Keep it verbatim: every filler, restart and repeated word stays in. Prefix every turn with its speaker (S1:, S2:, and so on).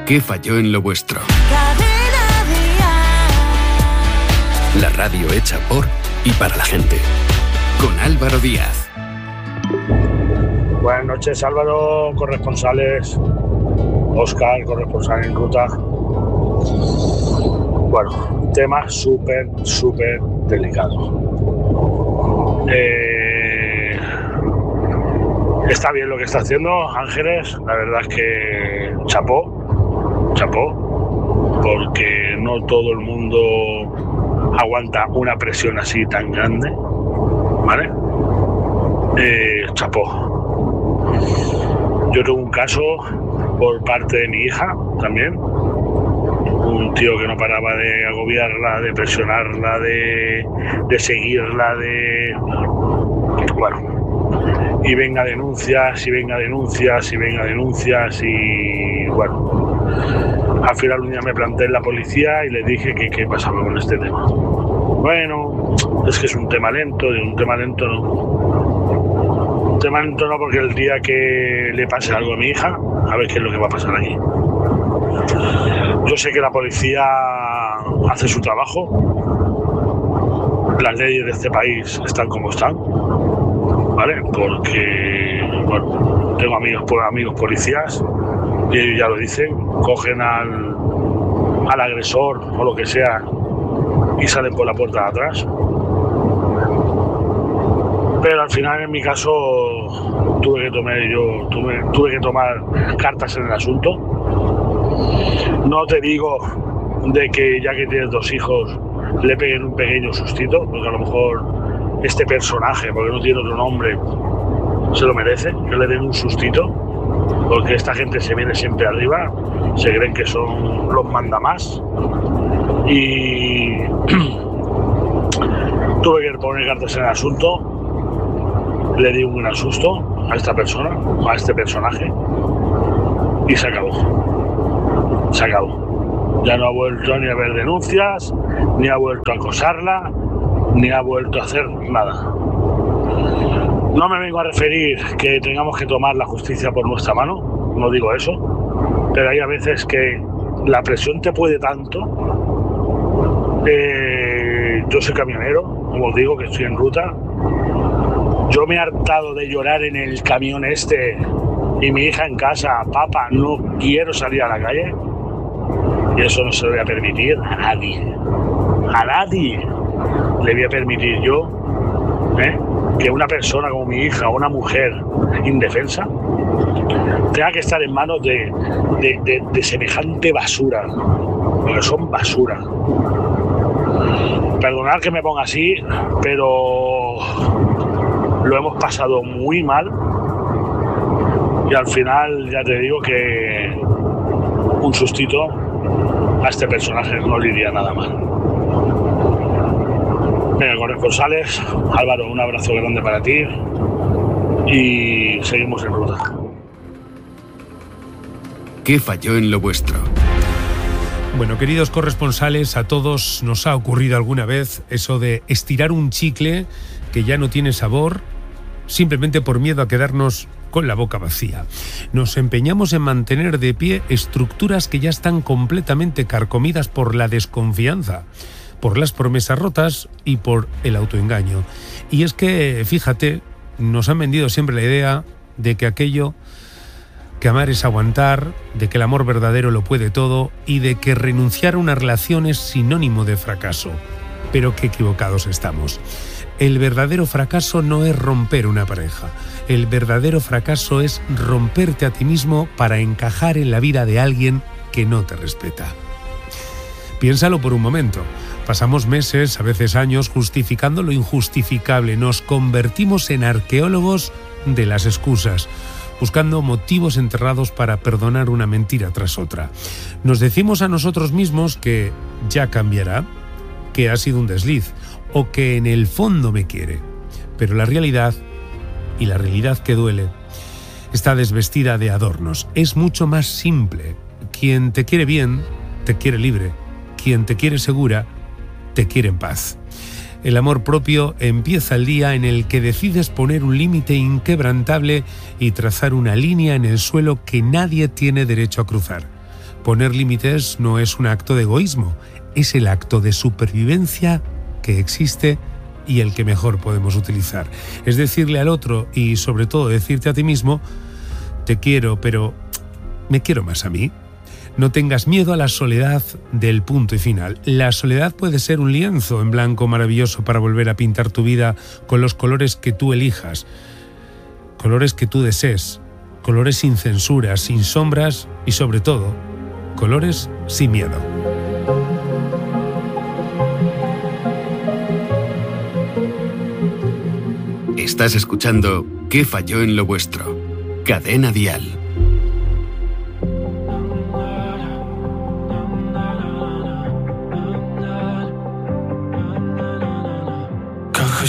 S1: ¿Qué falló en lo vuestro? La radio hecha por y para la gente. Con Álvaro Díaz.
S2: Buenas noches, Álvaro, corresponsales. Óscar, corresponsal en ruta. Bueno, tema súper, súper delicado. Eh, está bien lo que está haciendo Ángeles, la verdad es que chapó, chapó, porque no todo el mundo aguanta una presión así tan grande, ¿vale? Eh, chapó. Yo tuve un caso por parte de mi hija también, un tío que no paraba de agobiarla, de presionarla, de, de seguirla, de... bueno, y venga denuncias, y venga denuncias, y venga denuncias, y bueno, al final un día me planté en la policía y le dije que qué pasaba con este tema. Bueno, es que es un tema lento, de un tema lento no. Un tema lento no, porque el día que le pase algo a mi hija, a ver qué es lo que va a pasar aquí. Yo sé que la policía hace su trabajo, las leyes de este país están como están, ¿vale? Porque, bueno, tengo amigos por amigos policías y ellos ya lo dicen, cogen al, al agresor o lo que sea y salen por la puerta de atrás. Pero al final, en mi caso, tuve que tomar yo tuve, tuve que tomar cartas en el asunto. No te digo de que ya que tienes dos hijos le peguen un pequeño sustito, porque a lo mejor este personaje, porque no tiene otro nombre, se lo merece, que le den un sustito, porque esta gente se viene siempre arriba, se creen que son los mandamás y tuve que poner cartas en el asunto. Le di un gran susto a esta persona, a este personaje, y se acabó. Se acabó. Ya no ha vuelto ni a ver denuncias, ni ha vuelto a acosarla, ni ha vuelto a hacer nada. No me vengo a referir que tengamos que tomar la justicia por nuestra mano, no digo eso, pero hay a veces que la presión te puede tanto. Eh, yo soy camionero, como os digo, que estoy en ruta. Yo me he hartado de llorar en el camión este y mi hija en casa, papá, no quiero salir a la calle. Y eso no se lo voy a permitir a nadie. A nadie le voy a permitir yo ¿eh? que una persona como mi hija, una mujer indefensa, tenga que estar en manos de, de, de, de semejante basura. Porque son basura. Perdonad que me ponga así, pero lo hemos pasado muy mal y al final ya te digo que un sustito a este personaje no le iría nada mal. Venga, corresponsales, Álvaro, un abrazo grande para ti y seguimos en ruta.
S1: ¿Qué falló en lo vuestro?
S3: Bueno, queridos corresponsales, a todos nos ha ocurrido alguna vez eso de estirar un chicle que ya no tiene sabor, simplemente por miedo a quedarnos con la boca vacía. Nos empeñamos en mantener de pie estructuras que ya están completamente carcomidas por la desconfianza, por las promesas rotas y por el autoengaño. Y es que, fíjate, nos han vendido siempre la idea de que aquello, que amar es aguantar, de que el amor verdadero lo puede todo y de que renunciar a una relación es sinónimo de fracaso. Pero qué equivocados estamos. El verdadero fracaso no es romper una pareja. El verdadero fracaso es romperte a ti mismo para encajar en la vida de alguien que no te respeta. Piénsalo por un momento. Pasamos meses, a veces años, justificando lo injustificable. Nos convertimos en arqueólogos de las excusas, buscando motivos enterrados para perdonar una mentira tras otra. Nos decimos a nosotros mismos que ya cambiará, que ha sido un desliz, o que en el fondo me quiere. Pero la realidad, y la realidad que duele, está desvestida de adornos. Es mucho más simple. Quien te quiere bien, te quiere libre. Quien te quiere segura, te quiere en paz. El amor propio empieza el día en el que decides poner un límite inquebrantable y trazar una línea en el suelo que nadie tiene derecho a cruzar. Poner límites no es un acto de egoísmo, es el acto de supervivencia que existe y el que mejor podemos utilizar. Es decirle al otro y sobre todo decirte a ti mismo: te quiero, pero me quiero más a mí. No tengas miedo a la soledad del punto y final. La soledad puede ser un lienzo en blanco maravilloso para volver a pintar tu vida con los colores que tú elijas, colores que tú desees, colores sin censura, sin sombras y sobre todo, colores sin miedo.
S1: Estás escuchando ¿Qué falló en lo vuestro? Cadena Dial.